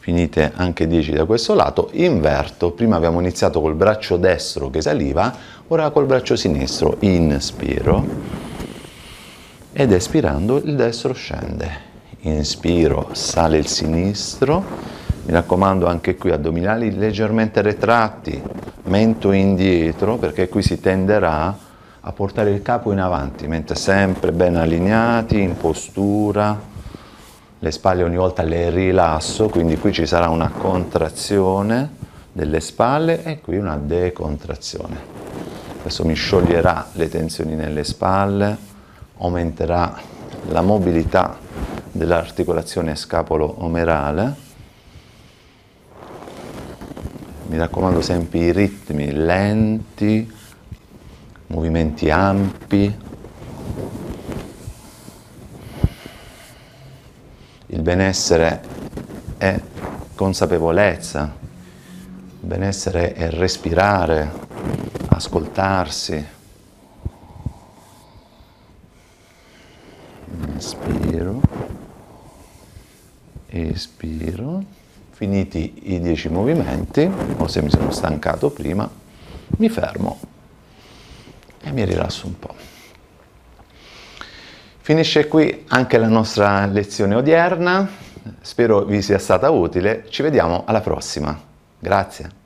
finite anche 10 da questo lato, inverto, prima abbiamo iniziato col braccio destro che saliva, ora col braccio sinistro, inspiro ed espirando il destro scende, inspiro, sale il sinistro, mi raccomando anche qui addominali leggermente retratti, mento indietro perché qui si tenderà a portare il capo in avanti, mentre sempre ben allineati, in postura, le spalle ogni volta le rilasso, quindi qui ci sarà una contrazione delle spalle e qui una decontrazione. Questo mi scioglierà le tensioni nelle spalle, aumenterà la mobilità dell'articolazione scapolo-omerale. Mi raccomando sempre i ritmi lenti, movimenti ampi. Il benessere è consapevolezza, il benessere è respirare, ascoltarsi. Inspiro, espiro, finiti i 10 movimenti, o se mi sono stancato prima, mi fermo e mi rilasso un po'. Finisce qui anche la nostra lezione odierna, spero vi sia stata utile, ci vediamo alla prossima. Grazie.